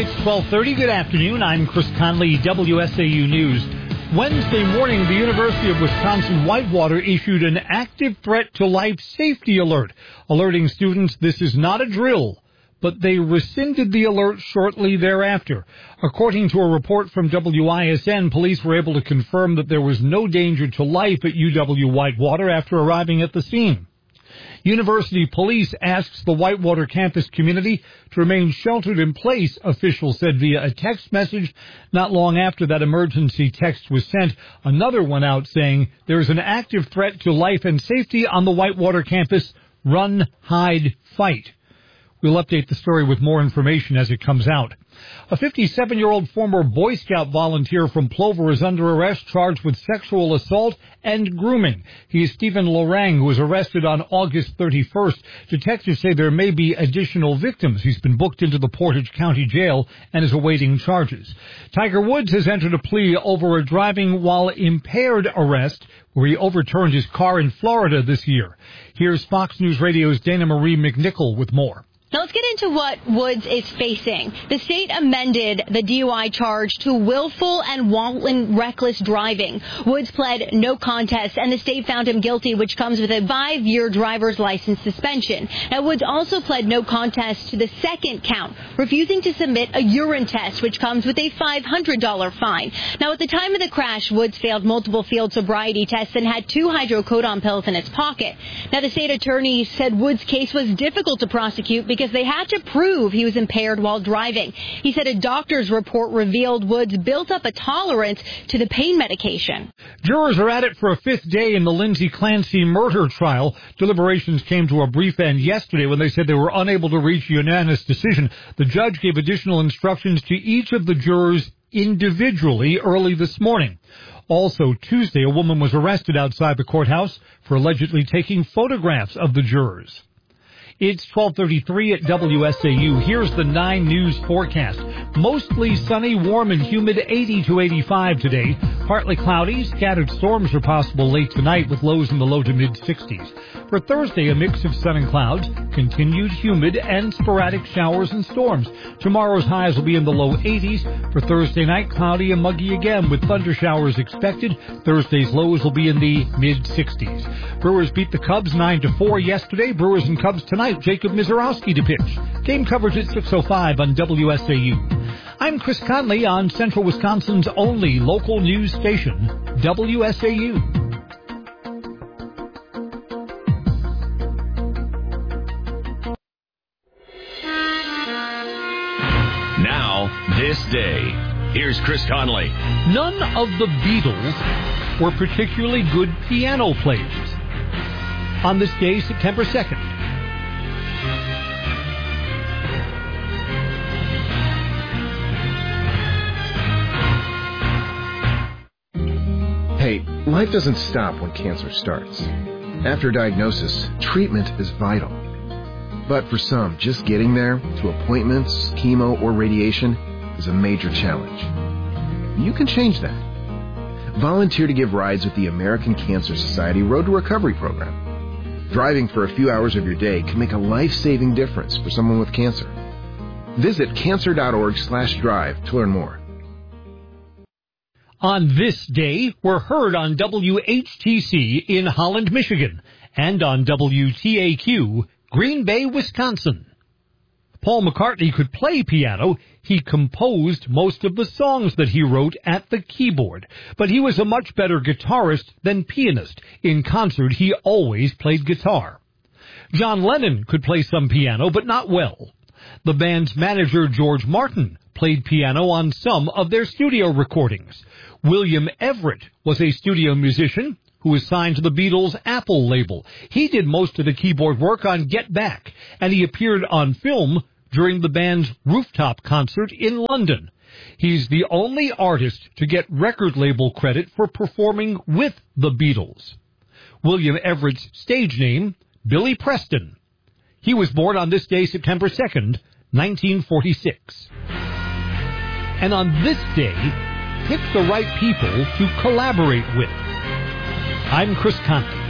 It's 12:30. Good afternoon. I'm Chris Conley, WSAU News. Wednesday morning, the University of Wisconsin-Whitewater issued an active threat to life safety alert, alerting students this is not a drill, but they rescinded the alert shortly thereafter. According to a report from WISN, police were able to confirm that there was no danger to life at UW-Whitewater after arriving at the scene. University police asks the Whitewater campus community to remain sheltered in place, officials said via a text message. Not long after that emergency text was sent, another went out saying there is an active threat to life and safety on the Whitewater campus. Run, hide, fight. We'll update the story with more information as it comes out. A 57-year-old former Boy Scout volunteer from Plover is under arrest, charged with sexual assault and grooming. He is Stephen Lorang, who was arrested on August 31st. Detectives say there may be additional victims. He's been booked into the Portage County Jail and is awaiting charges. Tiger Woods has entered a plea over a driving while impaired arrest where he overturned his car in Florida this year. Here's Fox News Radio's Dana Marie McNichol with more. Now let's get into what Woods is facing. The state amended the DUI charge to willful and wanton reckless driving. Woods pled no contest, and the state found him guilty, which comes with a 5-year driver's license suspension. Now, Woods also pled no contest to the second count, refusing to submit a urine test, which comes with a $500 fine. Now, at the time of the crash, Woods failed multiple field sobriety tests and had 2 hydrocodone pills in his pocket. Now, the state attorney said Woods' case was difficult to prosecute because they had to prove he was impaired while driving. He said a doctor's report revealed Woods built up a tolerance to the pain medication. Jurors are at it for a 5th day in the Lindsay Clancy murder trial. Deliberations came to a brief end yesterday when they said they were unable to reach a unanimous decision. The judge gave additional instructions to each of the jurors individually early this morning. Also, Tuesday, a woman was arrested outside the courthouse for allegedly taking photographs of the jurors. It's 12:33 at WSAU. Here's the 9 News forecast. Mostly sunny, warm and humid, 80 to 85 today. Partly cloudy, scattered storms are possible late tonight with lows in the low to mid-60s. For Thursday, a mix of sun and clouds, continued humid and sporadic showers and storms. Tomorrow's highs will be in the low 80s. For Thursday night, cloudy and muggy again with thunder showers expected. Thursday's lows will be in the mid-60s. Brewers beat the Cubs 9-4 yesterday. Brewers and Cubs tonight. Jacob Mizorowski to pitch. Game coverage at 6:05 on WSAU. I'm Chris Conley on Central Wisconsin's only local news station, WSAU. Now, this day. Here's Chris Conley. None of the Beatles were particularly good piano players. On this day, September 2nd. Hey, life doesn't stop when cancer starts. After diagnosis, treatment is vital. But for some, just getting there, to appointments, chemo, or radiation, is a major challenge. You can change that. Volunteer to give rides with the American Cancer Society Road to Recovery program. Driving for a few hours of your day can make a life-saving difference for someone with cancer. Visit cancer.org/drive to learn more. On this day, we're heard on WHTC in Holland, Michigan, and on WTAQ, Green Bay, Wisconsin. Paul McCartney could play piano. He composed most of the songs that he wrote at the keyboard, but he was a much better guitarist than pianist. In concert, he always played guitar. John Lennon could play some piano, but not well. The band's manager, George Martin, played piano on some of their studio recordings. William Everett was a studio musician who was signed to the Beatles' Apple label. He did most of the keyboard work on Get Back, and he appeared on film during the band's rooftop concert in London. He's the only artist to get record label credit for performing with the Beatles. William Everett's stage name, Billy Preston. He was born on this day, September 2nd, 1946. And on this day, pick the right people to collaborate with. I'm Chris Conley.